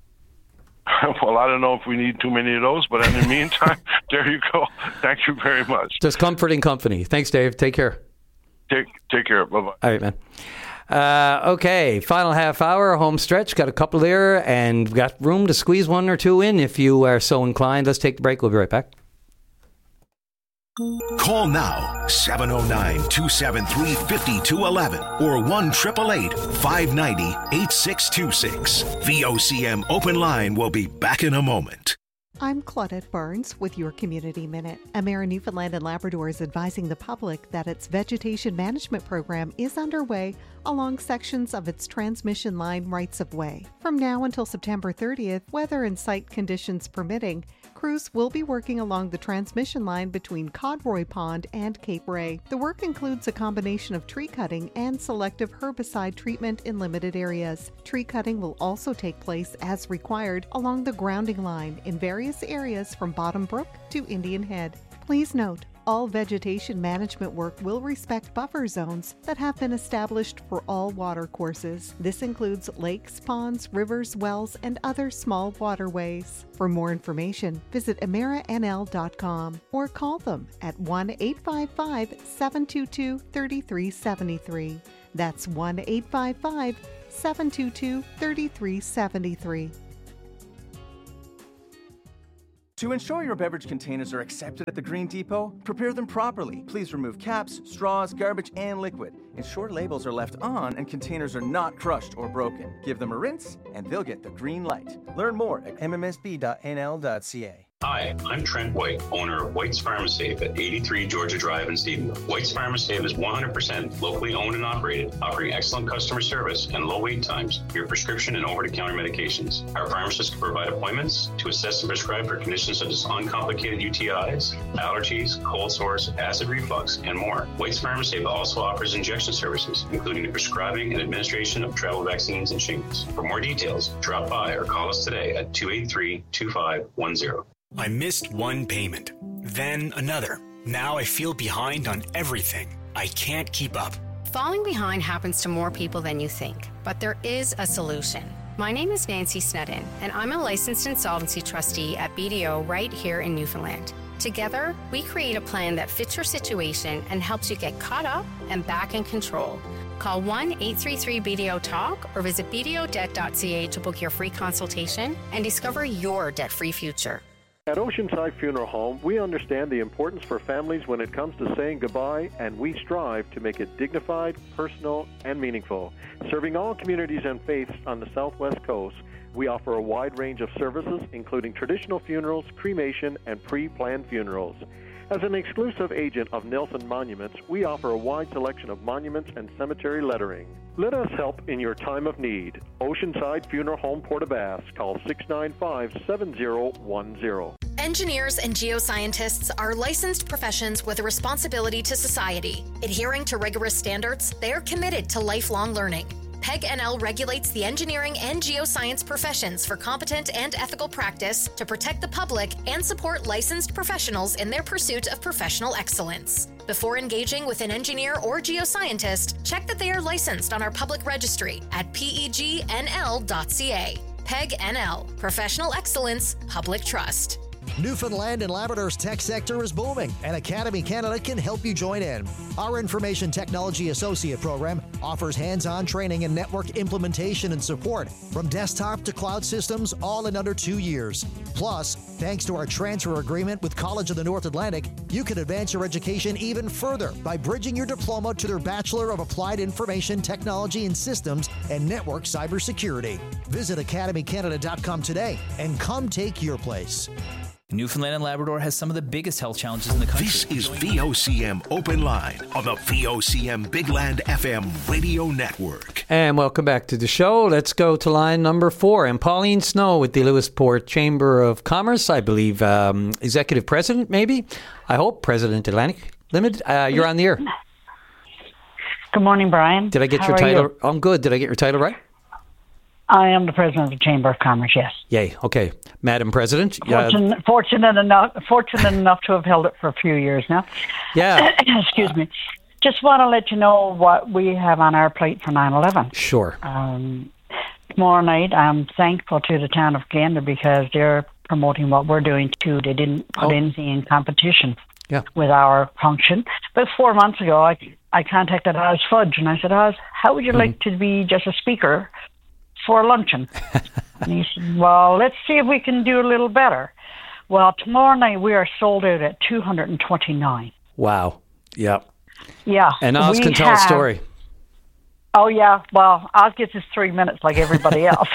Well, I don't know if we need too many of those, but in the meantime, there you go. Thank you very much. Just comforting company. Thanks, Dave. Take care. Take take care. Bye-bye. All right, man. Uh, okay, final half hour, home stretch. Got a couple there, and got room to squeeze one or two in if you are so inclined. Let's take the break. We'll be right back. Call now, seven oh nine, two seven three, five two one one or one eight eight eight, five nine zero, eight six two six. V O C M Open Line will be back in a moment. I'm Claudette Barnes with your Community Minute. Emera Newfoundland and Labrador is advising the public that its vegetation management program is underway along sections of its transmission line rights-of-way. From now until September thirtieth, weather and site conditions permitting, crews will be working along the transmission line between Codroy Pond and Cape Ray. The work includes a combination of tree cutting and selective herbicide treatment in limited areas. Tree cutting will also take place as required along the grounding line in various areas from Bottom Brook to Indian Head. Please note, All vegetation management work will respect buffer zones that have been established for all water courses. This includes lakes, ponds, rivers, wells, and other small waterways. For more information, visit amera n l dot com or call them at one eight five five, seven two two, three three seven three. That's one eight five five, seven two two, three three seven three. To ensure your beverage containers are accepted at the Green Depot, prepare them properly. Please remove caps, straws, garbage, and liquid. Ensure labels are left on and containers are not crushed or broken. Give them a rinse and they'll get the green light. Learn more at m m s b dot n l dot c a. Hi, I'm Trent White, owner of White's Pharmasafe at eighty-three Georgia Drive in Stephenville. White's Pharmasafe is one hundred percent locally owned and operated, offering excellent customer service and low wait times for your prescription and over-the-counter medications. Our pharmacists can provide appointments to assess and prescribe for conditions such as uncomplicated U T Is, allergies, cold sores, acid reflux, and more. White's Pharmasafe also offers injection services, including the prescribing and administration of travel vaccines and shingles. For more details, drop by or call us today at two eight three, two five one zero. I missed one payment, then another. Now I feel behind on everything. I can't keep up. Falling behind happens to more people than you think, but there is a solution. My name is Nancy Snedden, and I'm a licensed insolvency trustee at B D O right here in Newfoundland. Together, we create a plan that fits your situation and helps you get caught up and back in control. Call one eight three three B D O talk or visit b d o debt dot c a to book your free consultation and discover your debt-free future. At Oceanside Funeral Home, we understand the importance for families when it comes to saying goodbye, and we strive to make it dignified, personal, and meaningful. Serving all communities and faiths on the Southwest Coast, we offer a wide range of services, including traditional funerals, cremation, and pre-planned funerals. As an exclusive agent of Nelson Monuments, we offer a wide selection of monuments and cemetery lettering. Let us help in your time of need. Oceanside Funeral Home, Port-aux-Basques. Call six nine five, seven zero one zero. Engineers and geoscientists are licensed professions with a responsibility to society. Adhering to rigorous standards, they are committed to lifelong learning. PEG N L regulates the engineering and geoscience professions for competent and ethical practice to protect the public and support licensed professionals in their pursuit of professional excellence. Before engaging with an engineer or geoscientist, check that they are licensed on our public registry at p e g n l dot c a. PEG N L, Professional Excellence, Public Trust. Newfoundland and Labrador's tech sector is booming, and Academy Canada can help you join in. Our Information Technology Associate program offers hands-on training in network implementation and support, from desktop to cloud systems, all in under two years. Plus, thanks to our transfer agreement with College of the North Atlantic, you can advance your education even further by bridging your diploma to their Bachelor of Applied Information Technology and Systems and Network Cybersecurity. Visit academy canada dot com today and come take your place. Newfoundland and Labrador has some of the biggest health challenges in the country. This is V O C M Open Line on the V O C M Big Land F M radio network. And welcome back to the show. Let's go to line number four. And Pauline Snow with the Lewisport Chamber of Commerce, I believe, um, Executive President, maybe? I hope, President Atlantic Limited. Uh, you're on the air. Good morning, Brian. Did I get How your are title? you? I'm good. Did I get your title right? I am the president of the Chamber of Commerce, yes. Yay. Okay. Madam President. Fortunate, uh, fortunate enough fortunate enough to have held it for a few years now. Yeah. Excuse me. Just want to let you know what we have on our plate for nine eleven. Sure. Um, tomorrow night, I'm thankful to the town of Gander because they're promoting what we're doing too. They didn't put Oh. anything in competition Yeah. with our function. But four months ago, I, I contacted Oz Fudge and I said, Oz, how would you Mm-hmm. like to be just a speaker for luncheon? And he said, well, let's see if we can do a little better. Well, tomorrow night we are sold out at two hundred twenty-nine. Wow. Yeah. Yeah. And Oz we can tell have- a story. Oh, yeah. Well, Oz gets his three minutes like everybody else.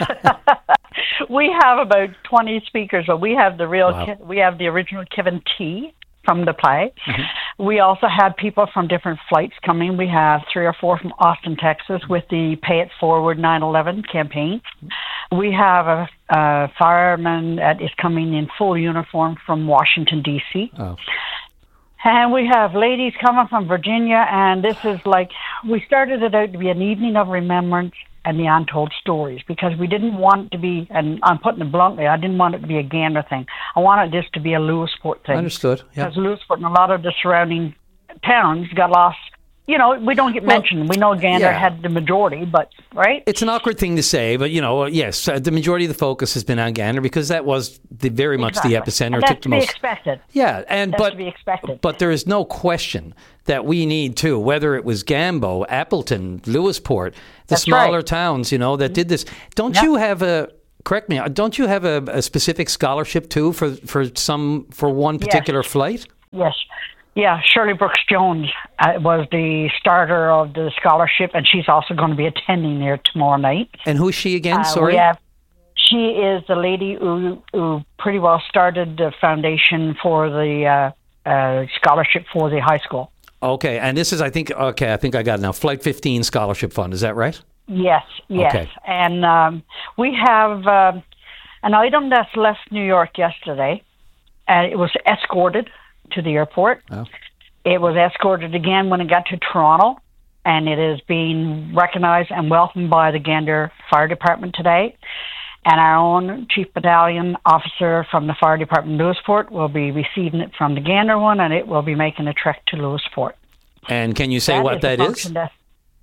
We have about twenty speakers, but we have the real, Wow. Ki- we have the original Kevin T from the play. Mm-hmm. We also have people from different flights coming. We have three or four from Austin, Texas with the Pay It Forward nine eleven campaign. We have a, a fireman that is coming in full uniform from Washington, D C Oh. And we have ladies coming from Virginia, and this is like, we started it out to be an evening of remembrance, and the untold stories, because we didn't want it to be, and I'm putting it bluntly, I didn't want it to be a Gander thing. I wanted this to be a Lewisport thing. Understood. Yeah. Because Lewisport and a lot of the surrounding towns got lost. You know, we don't get mentioned. We know Gander yeah. had the majority, but, right? It's an awkward thing to say, but, you know, yes, uh, the majority of the focus has been on Gander because that was the, very much Exactly. the epicenter. And It that's took the to be most. expected. Yeah, and That's but to be expected. but there is no question that we need to, whether it was Gambo, Appleton, Lewisport, the That's smaller right. towns, you know, that did this. Don't Yep. you have a? Correct me. Don't you have a, a specific scholarship too for for some for one Yes. particular flight? Yes. Yeah, Shirley Brooks Jones uh, was the starter of the scholarship, and she's also going to be attending there tomorrow night. And who's she again? Uh, Sorry. we have, she is the lady who, who pretty well started the foundation for the uh, uh, scholarship for the high school. Okay, and this is, I think, okay, I think I got it now. Flight fifteen Scholarship Fund, is that right? Yes, yes. Okay. And um, we have uh, an item that's left New York yesterday, and it was escorted to the airport. Oh. It was escorted again when it got to Toronto, and it is being recognized and welcomed by the Gander Fire Department today. And our own Chief Battalion Officer from the Fire Department Lewisport will be receiving it from the Gander one, and it will be making a trek to Lewisport. And can you say That what is a that is? function that-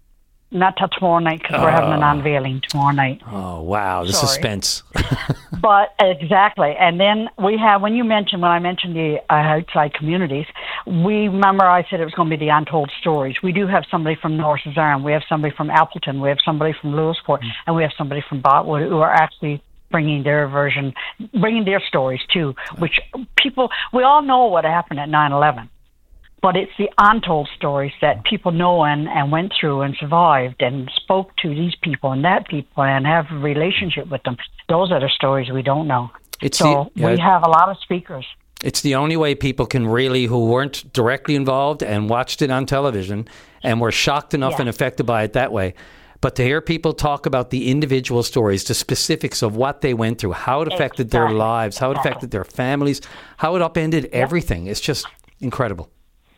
Not till tomorrow night, because we're having an Oh. unveiling tomorrow night. Oh, wow, the Sorry. suspense. But exactly, and then we have, when you mentioned, when I mentioned the uh, outside communities, we remember I said it was going to be the untold stories. We do have somebody from North Arm, we have somebody from Appleton, we have somebody from Lewisport, mm. and we have somebody from Botwood who are actually bringing their version, bringing their stories too, which people, we all know what happened at nine eleven. But it's the untold stories that people know and, and went through and survived and spoke to these people and that people and have a relationship with them. Those are the stories we don't know. It's so the, yeah, we have a lot of speakers. It's the only way people can really, who weren't directly involved and watched it on television and were shocked enough Yeah. and affected by it that way. But to hear people talk about the individual stories, the specifics of what they went through, how it affected Exactly. their lives, how it affected their families, how it upended everything, it's just incredible.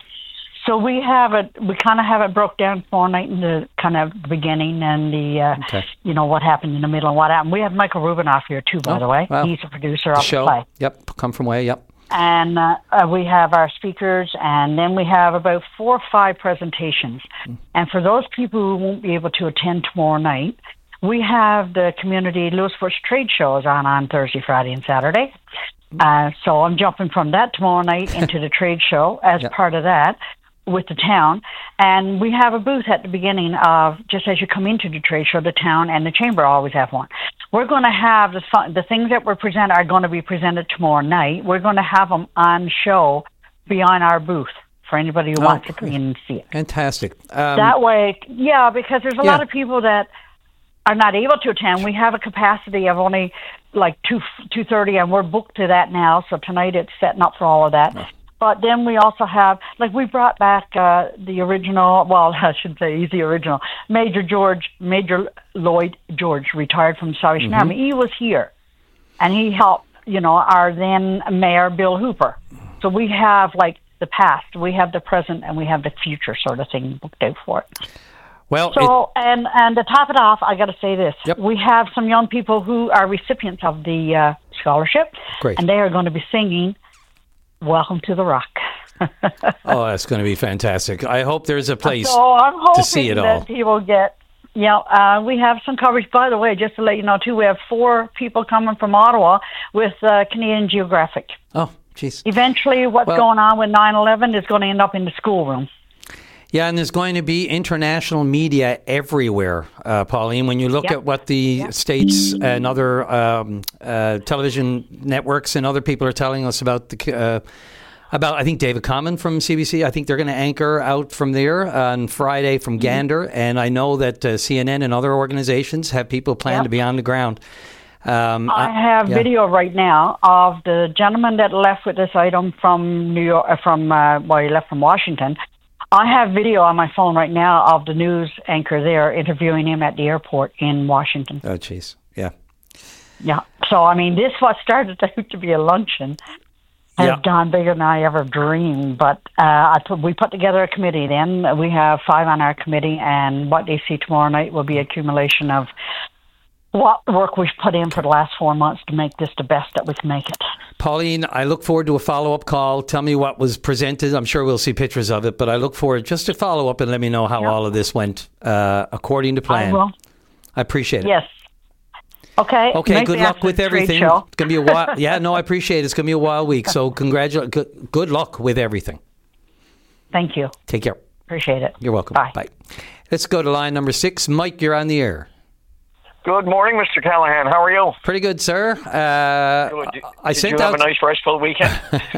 So we have it. We kind of have it broke down for night in the kind of beginning and the, uh, Okay. you know, what happened in the middle and what happened. We have Michael Rubinoff here too, by Oh, the way. wow. He's a producer The of show, the play. yep, Come From Way, yep. And uh, uh, we have our speakers, and then we have about four or five presentations. Mm. And for those people who won't be able to attend tomorrow night, we have the community Lewisport's trade shows on on Thursday, Friday, and Saturday. Uh, so I'm jumping from that tomorrow night into the trade show as Yep. part of that with the town. And we have a booth at the beginning of, just as you come into the trade show, the town and the chamber always have one. We're going to have the fun, the things that we're present are going to be presented tomorrow night. We're going to have them on show beyond our booth for anybody who Oh, wants to come in and see it. Fantastic. Um, That way, yeah, because there's a yeah. lot of people that are not able to attend. We have a capacity of only like two two thirty, and we're booked to that now. So tonight it's setting up for all of that. Oh. But then we also have, like, we brought back uh, the original. Well, I should say he's the original. Major George, Major Lloyd George, retired from the Salvation Mhm. Army. He was here, and he helped, you know, our then Mayor Bill Hooper. So we have like the past, we have the present, and we have the future sort of thing booked out for it. Well, So, and, and to top it off, I got to say this. Yep. We have some young people who are recipients of the uh, scholarship. Great. And they are going to be singing Welcome to the Rock. oh, that's going to be fantastic. I hope there's a place so I'm hoping to see it that all. people get, you know, uh, we have some coverage. By the way, just to let you know, too, we have four people coming from Ottawa with uh, Canadian Geographic. Oh, jeez. Eventually, what's Well- going on with nine eleven is going to end up in the schoolroom. Yeah, and there's going to be international media everywhere, uh, Pauline. When you look Yep. at what the states and other um, uh, television networks and other people are telling us about the uh, about, I think David Common from C B C. I think they're going to anchor out from there on Friday from Mm-hmm. Gander, and I know that uh, C N N and other organizations have people planned Yep. to be on the ground. Um, I have yeah. video right now of the gentleman that left with this item from New York, uh, from uh, well, he left from Washington. I have video on my phone right now of the news anchor there interviewing him at the airport in Washington. Oh, jeez. Yeah. Yeah. So, I mean, this was started out to be a luncheon. has Yeah. gone bigger than I ever dreamed. But uh, I put, we put together a committee then. We have five on our committee, and what they see tomorrow night will be accumulation of what work we've put in for the last four months to make this the best that we can make it. Pauline, I look forward to a follow-up call. Tell me what was presented. I'm sure we'll see pictures of it, but I look forward just to follow up and let me know how Yep. all of this went uh, according to plan. I will. I appreciate it. Yes. Okay. Okay, Nice good to luck have with the trade everything. show. It's going to be a while. Yeah, no, I appreciate it. It's going to be a wild week. So congratulations. Good, good luck with everything. Thank you. Take care. Appreciate it. You're welcome. Bye. Bye. Let's go to line number six. Mike, you're on the air. Good morning, Mister Callahan. How are you? Pretty good, sir. Uh, Good. Did, I did sent you have out. a nice restful weekend?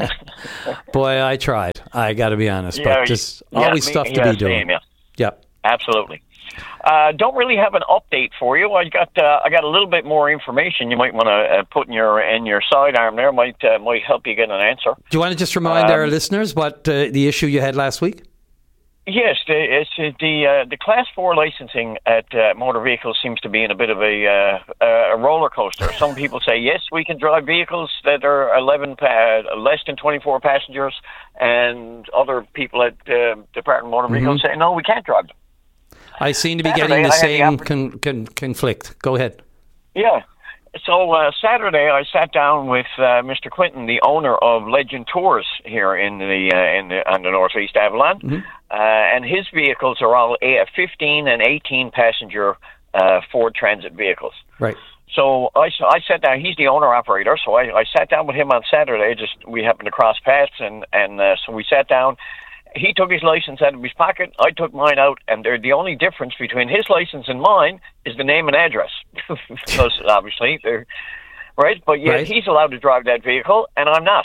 Boy, I tried. I got to be honest, Yeah, but just yeah, always me- stuff to yeah, be doing. same, yeah. Yep. Absolutely. Uh, don't really have an update for you. I got uh, I got a little bit more information. You might want to uh, put in your in your sidearm there. Might uh, might help you get an answer. Do you want to just remind Um, our listeners what uh, the issue you had last week? Yes, the, it's uh, the uh, the class four licensing at uh, motor vehicles seems to be in a bit of a uh, a roller coaster. Some people say yes, we can drive vehicles that are eleven pa- less than twenty four passengers, and other people at uh, Department of Motor Vehicles Mhm. say no, we can't drive them. Uh, I seem to be Saturday, getting the I had the same oppor- con- con- conflict. Go ahead. Yeah. So uh, Saturday, I sat down with uh, Mister Quinton, the owner of Legend Tours here in the uh, in the on the Northeast Avalon, Mm-hmm. uh, and his vehicles are all a- fifteen and eighteen passenger uh, Ford Transit vehicles. Right. So I, s- I sat down. He's the owner operator. So I, I sat down with him on Saturday. Just we happened to cross paths, and and uh, so we sat down. He took his license out of his pocket. I took mine out, and they're, the only difference between his license and mine is the name and address, because obviously they're right. But yet Right. he's allowed to drive that vehicle, and I'm not.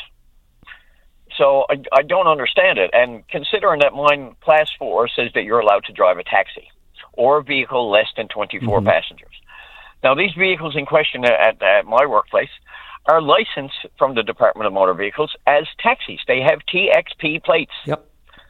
So I, I don't understand it. And considering that mine class four says that you're allowed to drive a taxi or a vehicle less than twenty-four Mhm. passengers. Now these vehicles in question at, at my workplace are licensed from the Department of Motor Vehicles as taxis. They have T X P plates. Yep.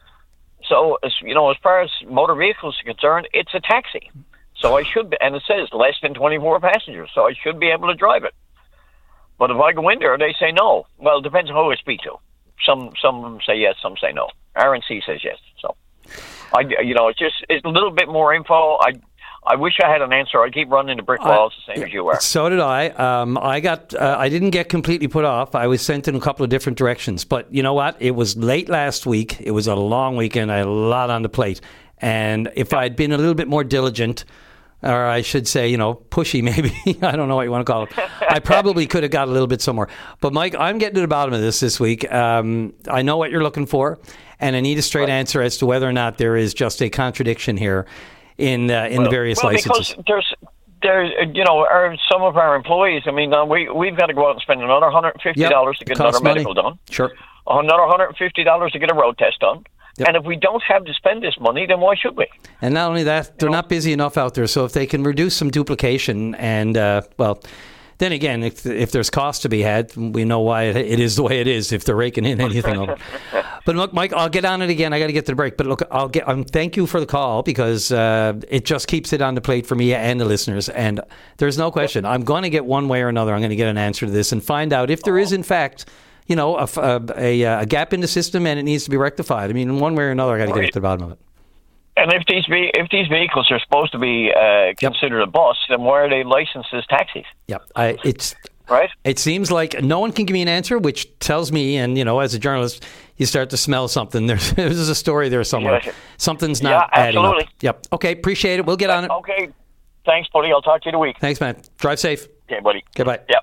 So, as you know, as far as motor vehicles are concerned, it's a taxi. So I should be, and it says less than twenty-four passengers, so I should be able to drive it. But if I go in there, they say no. Well, it depends on who I speak to. Some some of them say yes, some say no. R N C says yes. So, I, you know, it's just it's a little bit more info. I I wish I had an answer. I keep running into brick walls the same as you are. So did I. Um, I got. Uh, I didn't get completely put off. I was sent in a couple of different directions. But you know what? It was late last week. It was a long weekend. I had a lot on the plate. And if I'd been a little bit more diligent, or I should say, you know, pushy maybe, I don't know what you want to call it, I probably could have got a little bit somewhere. But Mike, I'm getting to the bottom of this this week. Um, I know what you're looking for, and I need a straight answer as to whether or not there is just a contradiction here in uh, in the various well, licenses. because there's there you know our, some of our employees. I mean, uh, we we've got to go out and spend another one hundred fifty dollars Yep, to get costs another money. medical done. Sure. Another one hundred fifty dollars to get a road test done. Yep. And if we don't have to spend this money, then why should we? And not only that, they're not busy enough out there. So if they can reduce some duplication and, uh, well, then again, if if there's cost to be had, we know why it, it is the way it is if they're raking in anything over. But look, Mike, I'll get on it again. I got to get to the break. But look, I'll get. Um, thank you for the call because uh, it just keeps it on the plate for me and the listeners. And there's no question. I'm going to get one way or another. I'm going to get an answer to this and find out if there is, in fact, you know, a, a, a gap in the system and it needs to be rectified. I mean, in one way or another, I got to get Right. to the bottom of it. And if these ve- if these vehicles are supposed to be uh, considered a bus, then why are they licensed as taxis? Yep. I, it's right. It seems like no one can give me an answer, which tells me, and you know, as a journalist, you start to smell something. There's there's a story there somewhere. Yeah. Something's Yeah, not adding absolutely. up. Yep. Okay. Appreciate it. We'll get on it. Okay. Thanks, buddy. I'll talk to you in a week. Thanks, man. Drive safe. Okay, buddy. Goodbye. Yep.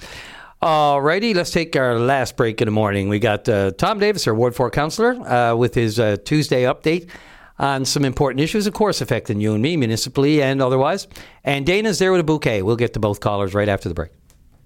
Alrighty, let's take our last break in the morning. We got uh, Tom Davis, our Ward four councillor, uh, with his uh, Tuesday update on some important issues, of course, affecting you and me, municipally and otherwise. And Dana's there with a bouquet. We'll get to both callers right after the break.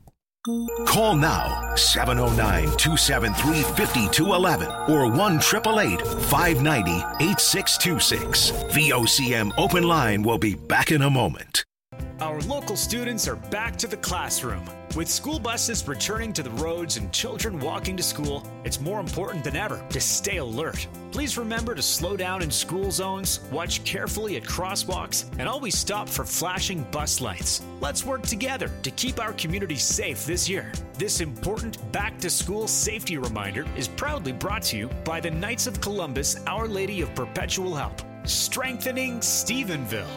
Call now, seven oh nine, two seven three, five two one one or one eight eight eight, five nine zero, eight six two six. V O C M Open Line will be back in a moment. Our local students are back to the classroom. With school buses returning to the roads and children walking to school, it's more important than ever to stay alert. Please remember to slow down in school zones, watch carefully at crosswalks, and always stop for flashing bus lights. Let's work together to keep our community safe this year. This important back-to-school safety reminder is proudly brought to you by the Knights of Columbus, Our Lady of Perpetual Help, strengthening Stephenville.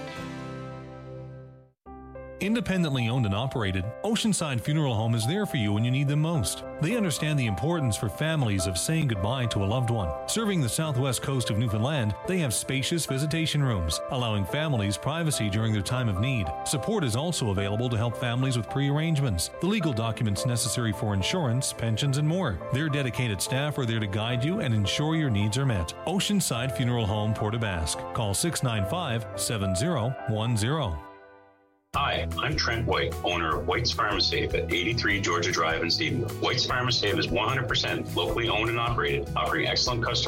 Independently owned and operated, Oceanside Funeral Home is there for you when you need them most. They understand the importance for families of saying goodbye to a loved one. Serving the southwest coast of Newfoundland, they have spacious visitation rooms, allowing families privacy during their time of need. Support is also available to help families with pre-arrangements, the legal documents necessary for insurance, pensions, and more. Their dedicated staff are there to guide you and ensure your needs are met. Oceanside Funeral Home, Port aux Basques. Call six nine five, seven zero one zero. Hi, I'm Trent White, owner of White's Pharmasafe at eighty-three Georgia Drive in Stephenville. White's Pharmasafe is one hundred percent locally owned and operated, offering excellent customer